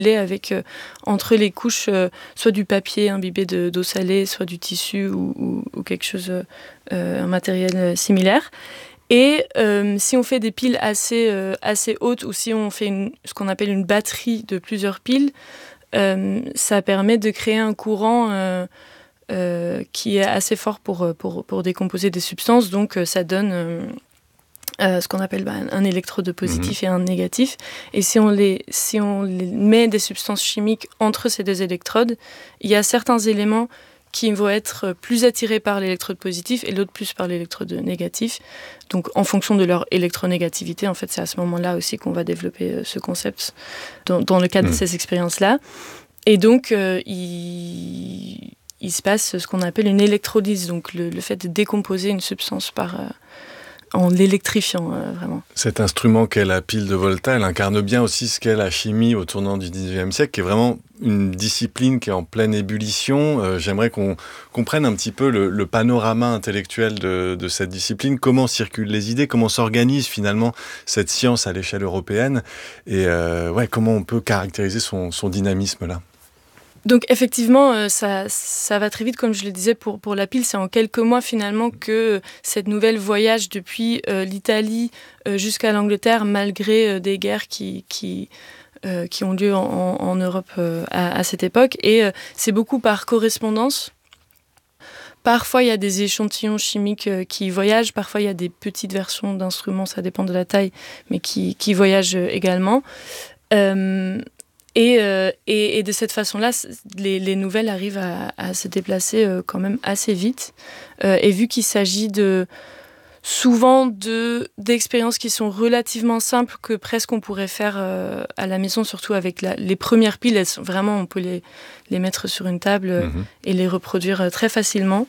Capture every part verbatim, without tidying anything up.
avec euh, entre les couches euh, soit du papier imbibé de, d'eau salée, soit du tissu ou, ou, ou quelque chose, euh, un matériel euh, similaire. Et euh, si on fait des piles assez, euh, assez hautes ou si on fait une, ce qu'on appelle une batterie de plusieurs piles, euh, ça permet de créer un courant euh, euh, qui est assez fort pour, pour, pour décomposer des substances. Donc euh, ça donne... Euh, Euh, ce qu'on appelle bah, un électrode positif mmh. et un négatif. Et si on, les, si on les met des substances chimiques entre ces deux électrodes, il y a certains éléments qui vont être plus attirés par l'électrode positif et l'autre plus par l'électrode négatif. Donc en fonction de leur électronégativité, en fait, c'est à ce moment-là aussi qu'on va développer euh, ce concept dans, dans le cadre mmh. de ces expériences-là. Et donc, euh, il, il se passe ce qu'on appelle une électrolyse, donc le, le fait de décomposer une substance par... Euh, en l'électrifiant, euh, vraiment. Cet instrument qu'est la pile de Volta, elle incarne bien aussi ce qu'est la chimie au tournant du dix-neuvième siècle, qui est vraiment une discipline qui est en pleine ébullition. Euh, j'aimerais qu'on comprenne un petit peu le, le panorama intellectuel de, de cette discipline, comment circulent les idées, comment s'organise finalement cette science à l'échelle européenne, et euh, ouais, comment on peut caractériser son, son dynamisme là. Donc effectivement, euh, ça, ça va très vite, comme je le disais, pour, pour la pile. C'est en quelques mois finalement que cette nouvelle voyage depuis euh, l'Italie euh, jusqu'à l'Angleterre, malgré euh, des guerres qui, qui, euh, qui ont lieu en, en Europe euh, à, à cette époque. Et euh, c'est beaucoup par correspondance. Parfois, il y a des échantillons chimiques euh, qui voyagent. Parfois, il y a des petites versions d'instruments, ça dépend de la taille, mais qui, qui voyagent également. Euh, Et, euh, et, et de cette façon-là, les, les nouvelles arrivent à, à se déplacer euh, quand même assez vite. Euh, et vu qu'il s'agit de, souvent de, d'expériences qui sont relativement simples, que presque on pourrait faire euh, à la maison, surtout avec la, les premières piles, elles sont, vraiment, on peut les, les mettre sur une table euh, mmh. et les reproduire euh, très facilement.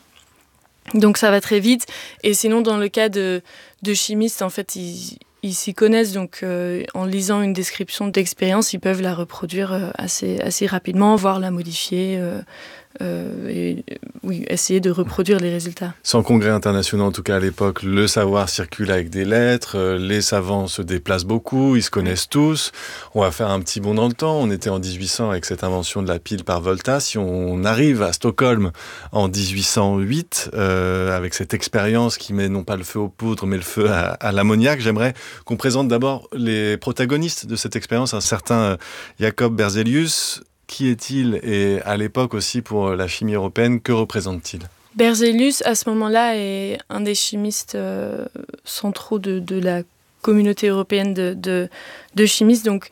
Donc ça va très vite. Et sinon, dans le cas de, de chimistes, en fait, ils... Ils s'y connaissent, donc euh, en lisant une description d'expérience, ils peuvent la reproduire euh, assez, assez rapidement, voire la modifier, euh, euh, et oui, essayer de reproduire les résultats. Sans congrès internationaux, en tout cas à l'époque, le savoir circule avec des lettres, euh, les savants se déplacent beaucoup, ils se connaissent tous. On va faire un petit bond dans le temps. On était en dix-huit cents avec cette invention de la pile par Volta. Si on arrive à Stockholm en dix-huit cent huit, euh, avec cette expérience qui met non pas le feu aux poudres, mais le feu à, à l'ammoniac, j'aimerais qu'on présente d'abord les protagonistes de cette expérience, un certain Jacob Berzelius. Qui est-il et à l'époque aussi pour la chimie européenne, que représente-t-il ? Berzelius, à ce moment-là, est un des chimistes euh, centraux de, de la communauté européenne de, de, de chimistes. Donc,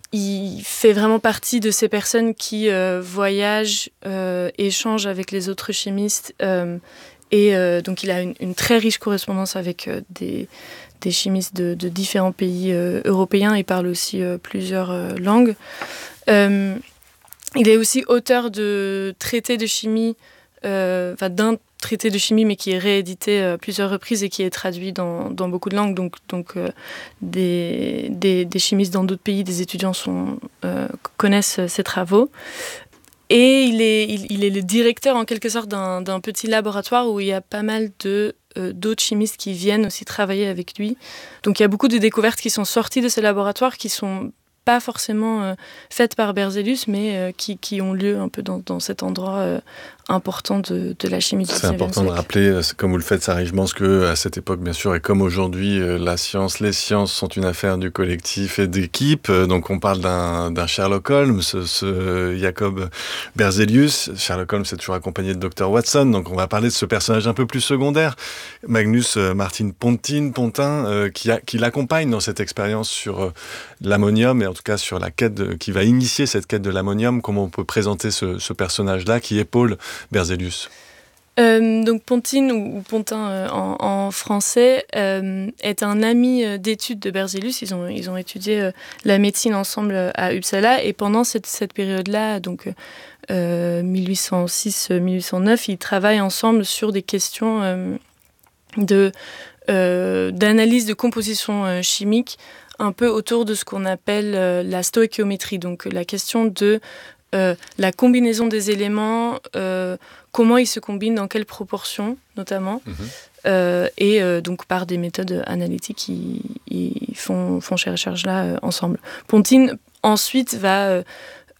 il fait vraiment partie de ces personnes qui euh, voyagent, euh, échangent avec les autres chimistes. Euh, et euh, donc, il a une, une très riche correspondance avec euh, des, des chimistes de, de différents pays euh, européens. Il parle aussi euh, plusieurs euh, langues. Euh, Il est aussi auteur de traités de chimie, euh, enfin d'un traité de chimie, mais qui est réédité à plusieurs reprises et qui est traduit dans, dans beaucoup de langues. Donc, donc euh, des, des, des chimistes dans d'autres pays, des étudiants sont, euh, connaissent ses travaux. Et il est, il, il est le directeur, en quelque sorte, d'un, d'un petit laboratoire où il y a pas mal de, euh, d'autres chimistes qui viennent aussi travailler avec lui. Donc, il y a beaucoup de découvertes qui sont sorties de ce laboratoire, qui sont pas forcément euh, faites par Berzelius, mais euh, qui, qui ont lieu un peu dans, dans cet endroit euh, important de, de la chimie du dix-neuvième siècle. C'est important de rappeler, comme vous le faites, Sarah Rijmans, qu'à cette époque, bien sûr, et comme aujourd'hui, la science, les sciences sont une affaire du collectif et d'équipe. Donc on parle d'un, d'un Sherlock Holmes, ce, ce Jacob Berzelius. Sherlock Holmes est toujours accompagné de docteur Watson, donc on va parler de ce personnage un peu plus secondaire, Magnus Martin Pontin, Pontin euh, qui, a, qui l'accompagne dans cette expérience sur euh, l'ammonium, et en tout cas sur la quête de, qui va initier cette quête de l'ammonium. Comment on peut présenter ce, ce personnage-là, qui épaule Berzelius? Euh, donc Pontin, ou, ou Pontin euh, en, en français, euh, est un ami euh, d'études de Berzelius. Ils ont, ils ont étudié euh, la médecine ensemble euh, à Uppsala, et pendant cette, cette période-là, donc euh, dix-huit cent six à dix-huit cent neuf, ils travaillent ensemble sur des questions euh, de, euh, d'analyse de composition euh, chimique, un peu autour de ce qu'on appelle euh, la stoïchiométrie, donc la question de euh, la combinaison des éléments, euh, comment ils se combinent, dans quelles proportions notamment, mmh. euh, et euh, donc par des méthodes analytiques, ils, ils font, font ces recherches-là euh, ensemble. Pontin ensuite va euh,